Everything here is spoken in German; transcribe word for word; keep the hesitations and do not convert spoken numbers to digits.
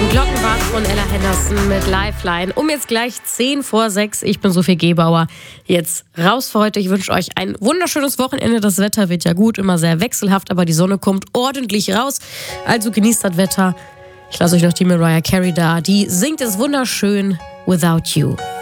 Glockenbach von Ella Henderson mit Lifeline. Um jetzt gleich zehn vor sechs. Ich bin Sophie Gebauer. Jetzt raus für heute. Ich wünsche euch ein wunderschönes Wochenende. Das Wetter wird ja gut, immer sehr wechselhaft, aber die Sonne kommt ordentlich raus. Also genießt das Wetter. Ich lasse euch noch die Mariah Carey da. Die singt es wunderschön Without You.